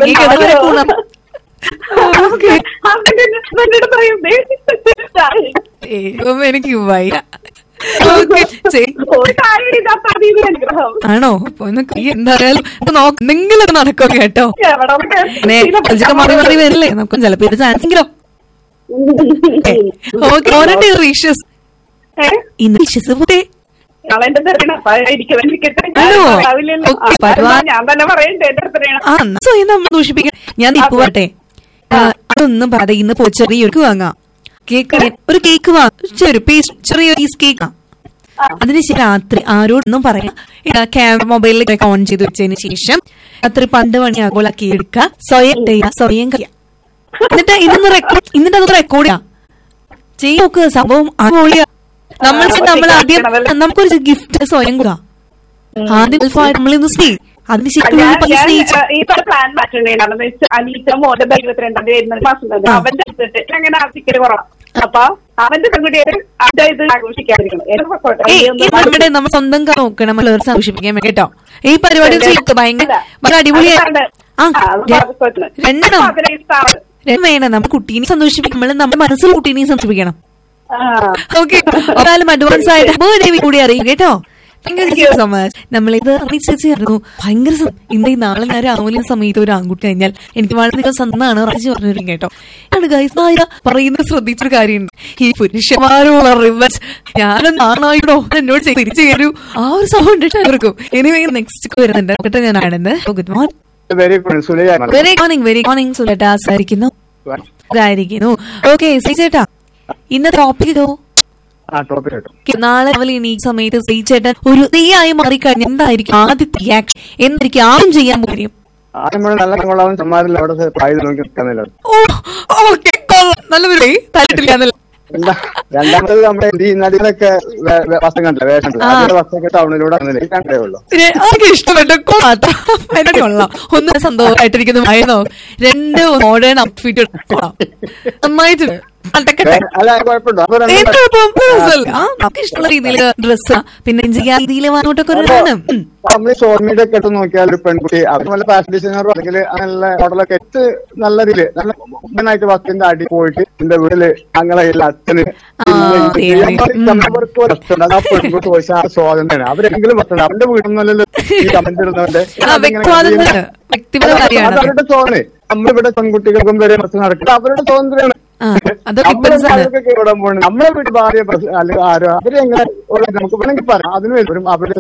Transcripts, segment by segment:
എനിക്ക് വയ്യ. ആണോ? എന്തായാലും എന്തെങ്കിലും നടക്കോ കേട്ടോ. മാറി മാറി വരില്ലേ, നമുക്ക് ചിലപ്പോ ഇത് ചാൻസെങ്കിലോ. ഓരോ റീഷ്യസ് ഇന്ന് വിശ്വസ് പോട്ടെ. ദൂഷിപ്പിക്കാം. ഞാൻ ഇപ്പൊ പോട്ടെ, അതൊന്നും പറയാതെ ഇന്ന് പോയി ചെറിയൊരു വാങ്ങാം. കേക്ക്, ഒരു കേക്ക് വാങ്ങും, ചെറിയൊരു പീസ് കേക്ക്. അതിനുശേഷം രാത്രി ആരോടൊന്നും പറയാം, ക്യാമറ മൊബൈലിലേക്ക് ഓൺ ചെയ്ത് വെച്ചതിന് ശേഷം രാത്രി 12 മണിയാകുമ്പോഴാക്കി എടുക്കുക. സ്വയം കഴിയാം. എന്നിട്ട് ഇതൊന്ന് റെക്കോർഡ് ചെയ്യാം. ചെയ്ത് നോക്കുക. സംഭവം അടിപൊളിയാ. നമ്മൾ ആദ്യം നമുക്കൊരു ഗിഫ്റ്റ് സ്വയം കൊടുക്കാം. ആദ്യം നമ്മളിന്ന് സ്നേഹിക്കും. അതിനുശേഷം നമ്മൾ സ്വന്തം നോക്കണം, ആഘോഷിപ്പിക്കാൻ കേട്ടോ. ഈ പരിപാടി ഭയങ്കര അടിപൊളിയാണ്. വേണം നമ്മൾ കുട്ടീനെ സന്തോഷിപ്പിക്കുമ്പോൾ നമ്മുടെ മനസ്സിൽ കുട്ടീനെയും സന്തോഷിപ്പിക്കണം. ഓക്കെ, ഒരാളും അഡ്വാൻസ് ആയിട്ട് ബർത്ത്ഡേ കൂടി അറിയും കേട്ടോ. So much. നമ്മളിത് അറിയിച്ചു ഭയങ്കര ഇന്ന് ഈ നാളെ ഞാൻ രാവിലെ സമയത്ത് ഒരു ആൺകുട്ടി കഴിഞ്ഞാൽ എനിക്ക് വളരെയധികം സന്നാണ് അറിയിച്ചു പറഞ്ഞു കേട്ടോ. ഗൈസ് പറയുന്നത് ശ്രദ്ധിച്ചൊരു കാര്യമുണ്ട്. ഈ പുരുഷന്മാരോട് റിവെഞ്ച് ഞാനും നാണായിട്ടോ എന്നോട് തിരിച്ചു കയറൂ ആ ഒരു സൗണ്ട് ഇട്ടായിരിക്കും. എനിവേ നെക്സ്റ്റ് വരുന്നുണ്ട് കേട്ടോ. ഞാനാണെന്ന് ഗുഡ് മോർണിംഗ്. Very morning സുലേട്ടാ. ആയിരിക്കുന്നു. ഓക്കെ ചേട്ടാ, ഇന്ന് ടോപ്പിക് നാളെ ഈ സമയത്ത് ശ്രീചേട്ടൻ ഒരു തീയായി മാറിക്കഴിഞ്ഞാൽ എന്തായിരിക്കും ആദ്യത്തെ റിയാക്ഷൻ? എന്തായിരിക്കും ആദ്യം ചെയ്യാൻ പോലും? രണ്ടാമത് നമ്മുടെ ഈ നദികളൊക്കെ വസ്ത്രം കണ്ടില്ല, വേഷം വസ്ത്രമൊക്കെ ടൗണിലൂടെ ഇഷ്ടപ്പെട്ടു. കൊള്ളാം. ഒന്ന് സന്തോഷമായിട്ടിരിക്കുന്നു. 2 മോഡേൺ ഔട്ട്ഫിറ്റ് നന്നായിട്ടുണ്ട്. നമുക്ക് ഇഷ്ടമുള്ള രീതിയിൽ ഡ്രസ്സ്, പിന്നെ രീതിയിൽ വാങ്ങോട്ടൊക്കെ നമ്മൾ സോഷ്യൽ മീഡിയ ഒക്കെ എടുത്ത് നോക്കിയാൽ ഒരു പെൺകുട്ടി അതുപോലെ ഫാഷൻ ഡിസൈനറോ അല്ലെങ്കിൽ നല്ല മോഡലൊക്കെ നല്ല രീതിയിൽ നല്ല മുമ്പനായിട്ട് വസ്തുവിന്റെ അടി പോയിട്ട് എന്റെ വീട്ടില് ഞങ്ങളെ അച്ഛന് പെൺകുട്ടി ചോദിച്ചാൽ സ്വാതന്ത്ര്യമാണ്. അവരെങ്കിലും വസ്തുണ്ട് അവന്റെ വീട്ടിൽ നിന്നല്ലോ ഈ കമന്റ് ഇടുന്നവന്റെ അവരുടെ സ്വാതന്ത്ര്യം. നമ്മളിവിടെ പെൺകുട്ടികൾക്കും വരെ പ്രശ്നം നടക്കുന്നത് അവരുടെ സ്വാതന്ത്ര്യമാണ്. നമ്മളെ വീട്ടിൽ ഭാര്യ അല്ലെങ്കിൽ ആരോ അവരെങ്ങനെ നമുക്ക് വേണമെങ്കിൽ പറയാം. അതിന് വരും അവരുടെ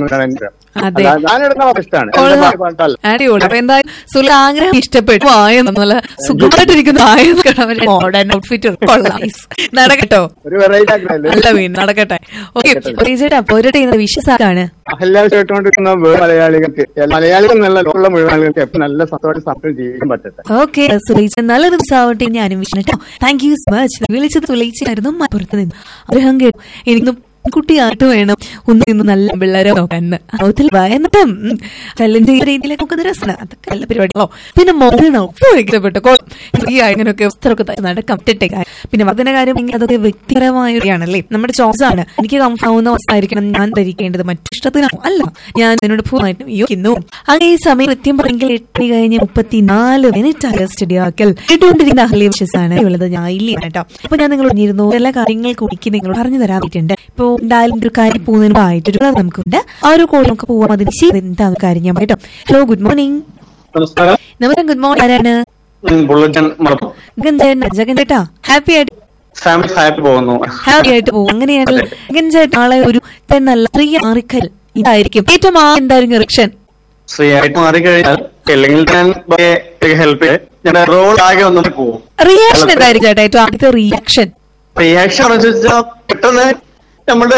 ഇഷ്ടപ്പെട്ടു. സുഖമായിട്ടിരിക്കുന്ന മോഡേൺ ഔട്ട്ഫിറ്റ് നടക്കട്ടോ. നല്ല വീണ് നടക്കട്ടെ. ഓക്കെ ചേട്ടാ, പോരട്ടെ. വിശ്വാസാണ് എല്ലാവരും കേട്ടുകൊണ്ടിരിക്കുന്ന മലയാളികൾക്ക് നല്ല ലോകമുള്ള മുഴുവൻ ആളുകൾക്ക് എപ്പോൾ നല്ല സന്തോഷം ജീവിക്കാൻ പറ്റട്ടെ. ഓക്കെ സുലൈച്ച, നല്ല ദിവസമാവട്ടെ. ഞാനും Vishnu. Thank you so much. വിളിച്ചത് തുലയിച്ചായിരുന്നു പുറത്ത് നിന്ന്. ആഗ്രഹം കേട്ടു. എനിക്കൊന്ന് കുട്ടിയായിട്ട് വേണം ഒന്ന് നല്ല പിള്ളേരെ നോക്കാൻ. എന്നിട്ടും ചലഞ്ച് ചെയ്യുന്ന രീതിയിലേക്ക് നോക്കുന്ന രസമാണ്. അതൊക്കെ നല്ല പരിപാടികളോ. പിന്നെ മോഡേണോ ഇഷ്ടപ്പെട്ടു. ഫ്രീ അങ്ങനെയൊക്കെ വസ്ത്രമൊക്കെ നടക്കാം. പിന്നെ അതിന്റെ കാര്യം അതൊക്കെ വ്യക്തിപരമായൊക്കെയാണല്ലേ, നമ്മുടെ ചോയ്സാണ്. എനിക്ക് കംഫാവുന്ന വസ്ത്രമായിരിക്കണം ഞാൻ ധരിക്കേണ്ടത്, മറ്റു ഇഷ്ടത്തിനാണോ അല്ല. ഞാൻ എന്നോട് പൂർണ്ണമായിട്ടും യോജിക്കുന്നു. അങ്ങനെ ഈ സമയം കൃത്യം പറയെങ്കിൽ 8:34 സ്റ്റഡിയാക്കൽ കേട്ടുകൊണ്ടിരിക്കുന്ന അഹ്ലിയ വിശ്വസാണ് ഉള്ളത്. ഞാൻ ഇല്ല കേട്ടോ. അപ്പൊ ഞാൻ നിങ്ങൾ പറഞ്ഞിരുന്നു എല്ലാ കാര്യങ്ങൾ കൂടിക്ക് നിങ്ങളോട് പറഞ്ഞു തരാൻ പറ്റുന്നുണ്ട്. ഇപ്പൊ എന്തായാലും ഒരു കാര്യം പോകുന്നതിന് ആയിട്ടൊരു നമുക്കുണ്ട്. ആ ഒരു കോൾ നമുക്ക് പോവാം. അതിന് എന്താ കാര്യം ഞാൻ കേട്ടോ. Hello, good morning. നമസ്കാരം. Good morning. ആരാണ്? ചേട്ടാ ഹാപ്പി ആയിട്ട് പോകുന്നു. അങ്ങനെയാണ് ആളെ ഒരു നല്ല സ്ത്രീ മാറിക്കൽ ഇതായിരിക്കും ഏറ്റവും എന്തായാലും റിയാക്ഷൻ? സ്ത്രീയായിട്ട് മാറിക്കഴിഞ്ഞാൽ റിയാക്ഷൻ എന്തായിരിക്കും ചേട്ടാ ഏറ്റവും ആദ്യത്തെ റിയാക്ഷൻ? പെട്ടെന്ന് നമ്മുടെ